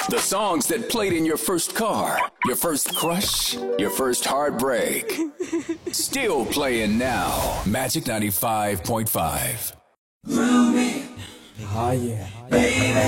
The songs that played in your first car, your first crush, your first heartbreak. Still playing now. Magic 95.5. Ah, yeah.